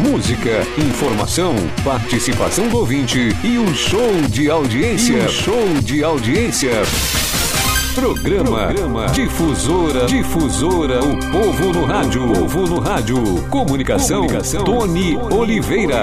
música, informação, participação do ouvinte e um show de audiência. Programa Difusora, o povo no rádio. Comunicação. Tony Oliveira.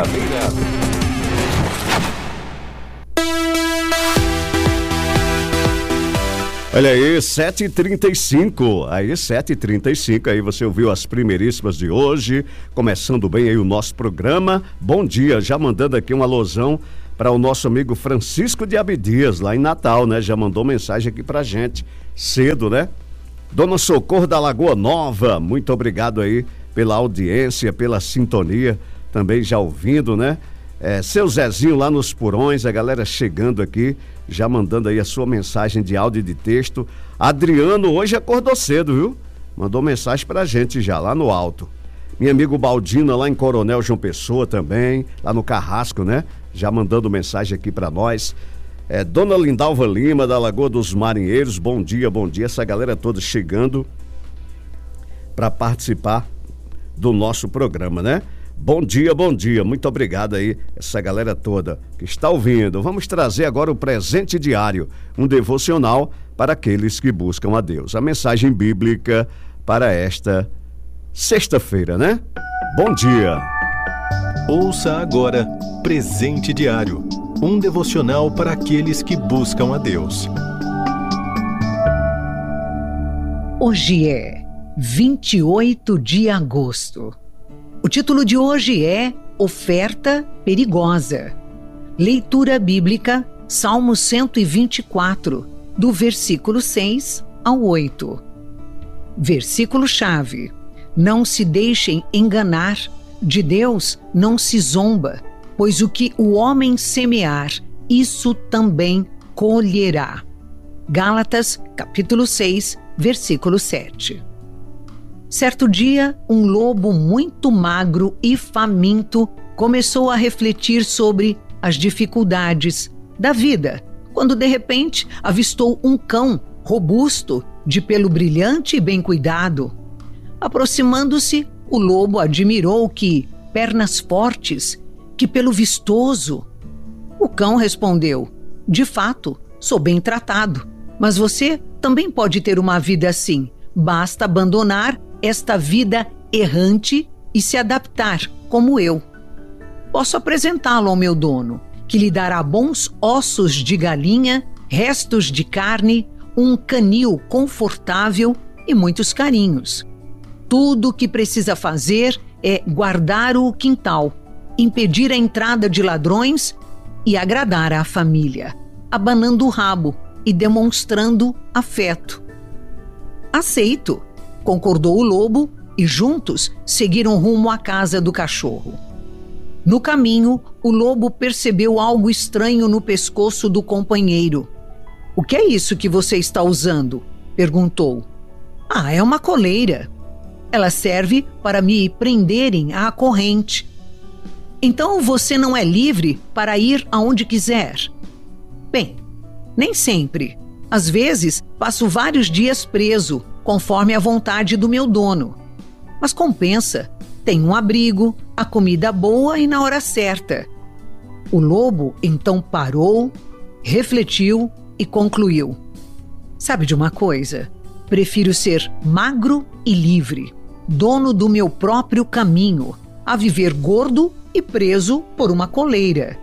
Olha aí, 7h35, aí você ouviu as primeiríssimas de hoje, começando bem aí o nosso programa. Bom dia, já mandando aqui um alusão para o nosso amigo Francisco de Abdias, lá em Natal, né? Já mandou mensagem aqui pra gente, cedo, né? Dona Socorro da Lagoa Nova, muito obrigado aí pela audiência, pela sintonia, também já ouvindo, né? Seu Zezinho lá nos Porões, a galera chegando aqui, já mandando aí a sua mensagem de áudio e de texto. Adriano hoje acordou cedo, viu? Mandou mensagem pra gente já, lá no alto. Minha amigo Baldina lá em Coronel João Pessoa também, lá no Carrasco, né? Já mandando mensagem aqui pra nós. Dona Lindalva Lima, da Lagoa dos Marinheiros, bom dia. Essa galera toda chegando pra participar do nosso programa, né? Bom dia, muito obrigado aí, essa galera toda que está ouvindo. Vamos trazer agora o presente diário, um devocional para aqueles que buscam a Deus. A mensagem bíblica para esta sexta-feira, né? Bom dia. Ouça agora, presente diário, um devocional para aqueles que buscam a Deus. Hoje é 28 de agosto. O título de hoje é Oferta Perigosa. Leitura bíblica, Salmo 124, do versículo 6 ao 8. Versículo-chave: Não se deixem enganar, de Deus não se zomba, pois o que o homem semear, isso também colherá. Gálatas, capítulo 6, versículo 7. Certo dia, um lobo muito magro e faminto começou a refletir sobre as dificuldades da vida, quando de repente avistou um cão robusto, de pelo brilhante e bem cuidado. Aproximando-se, o lobo admirou que pernas fortes, que pelo vistoso. O cão respondeu: de fato, sou bem tratado, mas você também pode ter uma vida assim. Basta abandonar esta vida errante e se adaptar como eu. Posso apresentá-lo ao meu dono, que lhe dará bons ossos de galinha, restos de carne, um canil confortável e muitos carinhos. Tudo o que precisa fazer é guardar o quintal, impedir a entrada de ladrões e agradar à família, abanando o rabo e demonstrando afeto. Aceito, concordou o lobo, e juntos seguiram rumo à casa do cachorro. No caminho, o lobo percebeu algo estranho no pescoço do companheiro. O que é isso que você está usando? Perguntou. É uma coleira. Ela serve para me prenderem à corrente. Então você não é livre para ir aonde quiser? Bem, nem sempre. Às vezes, passo vários dias preso, conforme a vontade do meu dono. Mas compensa, tem um abrigo, a comida boa e na hora certa. O lobo então parou, refletiu e concluiu: sabe de uma coisa? Prefiro ser magro e livre, dono do meu próprio caminho, a viver gordo e preso por uma coleira.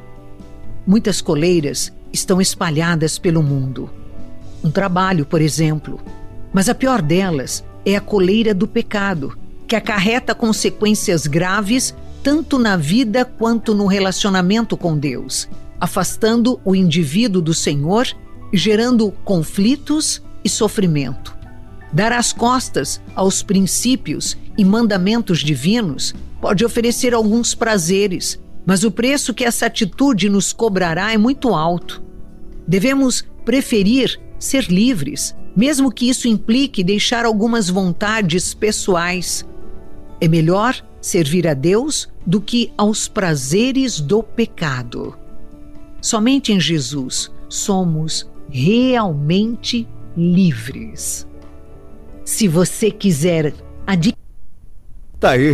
Muitas coleiras estão espalhadas pelo mundo. Um trabalho, por exemplo. Mas a pior delas é a coleira do pecado, que acarreta consequências graves tanto na vida quanto no relacionamento com Deus, afastando o indivíduo do Senhor e gerando conflitos e sofrimento. Dar as costas aos princípios e mandamentos divinos pode oferecer alguns prazeres, mas o preço que essa atitude nos cobrará é muito alto. Devemos preferir ser livres, mesmo que isso implique deixar algumas vontades pessoais. É melhor servir a Deus do que aos prazeres do pecado. Somente em Jesus somos realmente livres. Se você quiser adquirir... Tá aí,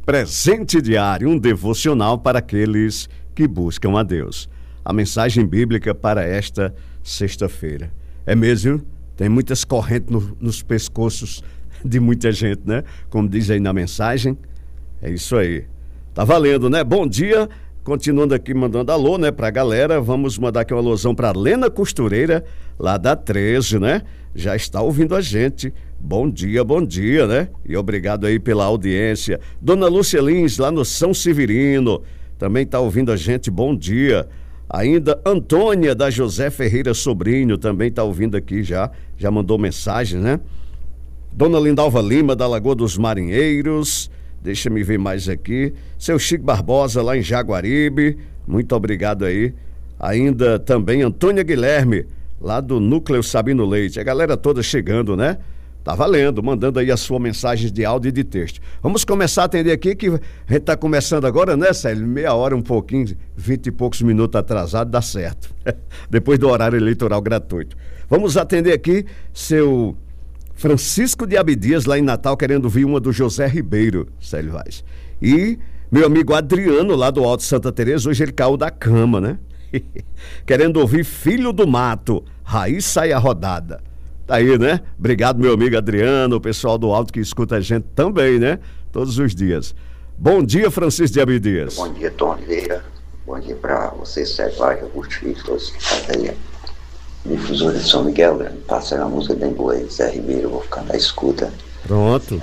Presente Diário, um devocional para aqueles que buscam a Deus. A mensagem bíblica para esta sexta-feira. É mesmo? Tem muitas correntes nos pescoços de muita gente, né? Como diz aí na mensagem. É isso aí. Tá valendo, né? Bom dia. Continuando aqui mandando alô, né, pra galera. Vamos mandar aqui uma alusão pra Lena Costureira, lá da 13, né? Já está ouvindo a gente. Bom dia, né? E obrigado aí pela audiência. Dona Lúcia Lins, lá no São Severino, também está ouvindo a gente. Bom dia. Ainda Antônia, da José Ferreira Sobrinho, também está ouvindo aqui já mandou mensagem, né? Dona Lindalva Lima, da Lagoa dos Marinheiros. Deixa me ver mais aqui. Seu Chico Barbosa, lá em Jaguaribe. Muito obrigado aí. Ainda também Antônia Guilherme, lá do Núcleo Sabino Leite. A galera toda chegando, né? Tá valendo, mandando aí a sua mensagem de áudio e de texto. Vamos começar a atender aqui, que a gente tá começando agora, né, Célio? Meia hora, um pouquinho, 20 e poucos minutos atrasado, dá certo. Depois do horário eleitoral gratuito. Vamos atender aqui seu Francisco de Abdias, lá em Natal, querendo ouvir uma do José Ribeiro, Célio Vaz. E meu amigo Adriano, lá do Alto Santa Teresa, hoje ele caiu da cama, né? Querendo ouvir Filho do Mato, Raiz Sai a Rodada. Tá aí, né? Obrigado, meu amigo Adriano, o pessoal do Alto que escuta a gente também, né? Todos os dias. Bom dia, Francisco de Abdias. Bom dia, Tom Oliveira. Bom dia para você, Sérgio Vaz, Augusto Filho, todos que estão aí. Difusora de São Miguel, né? Passando a música bem boa aí, Zé Ribeiro, vou ficar na escuta. Pronto.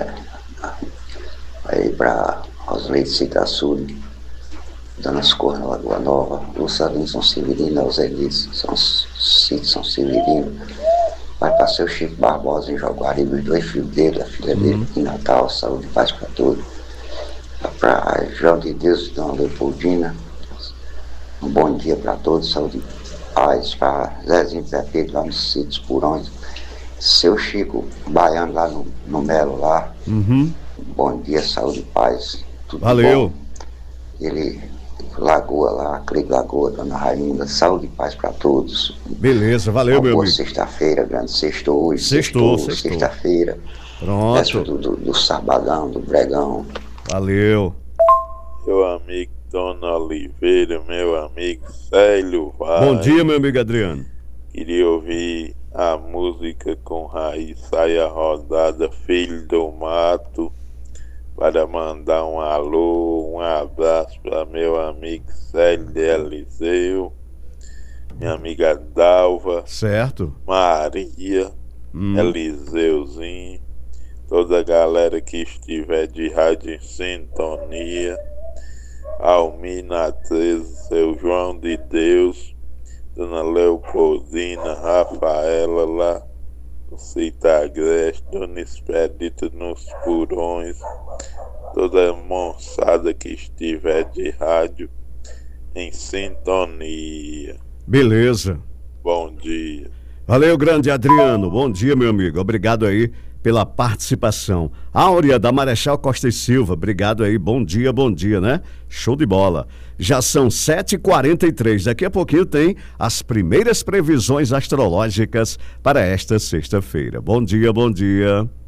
Aí para Osleide Citaçu, Dona Socorro na Lagoa Nova, Luçalim, São Severino, Alzelice, São Severino. Vai para seu Chico Barbosa em Jaguaribe, os dois filhos dele, a filha dele em Natal, saúde e paz para todos. Para João de Deus e Dona Leopoldina, um bom dia para todos, saúde e paz. Para Zezinho Zé Pedro lá nos Sítios Purões, seu Chico Baiano lá no Melo lá. Bom dia, saúde e paz. Tudo valeu. Bom. Ele, Lagoa lá, Cleide Lagoa, Dona Rainha, saúde e paz para todos. Beleza, valeu, meu amigo. Sexta-feira, grande sextou hoje. Sextou. Sexta-feira. Pronto. Do sabadão, do bregão. Valeu. Meu amigo Dona Oliveira, meu amigo Célio Vaz. Bom dia, meu amigo Adriano. Queria ouvir a música com Raiz Sai a Rodada, Filho do Mato, para mandar um alô, um abraço para meu amigo Célio de Eliseu, minha amiga Dalva, certo, Maria, Eliseuzinho, toda a galera que estiver de rádio em sintonia, Almina 13, seu João de Deus, Dona Leopoldina, Rafaela lá no Citagreste, Dona Expedita nos Purões, toda a moçada que estiver de rádio em sintonia. Beleza. Bom dia. Valeu, grande Adriano. Bom dia, meu amigo. Obrigado aí pela participação. Áurea da Marechal Costa e Silva, obrigado aí. Bom dia, né? Show de bola. Já são 7h43. Daqui a pouquinho tem as primeiras previsões astrológicas para esta sexta-feira. Bom dia.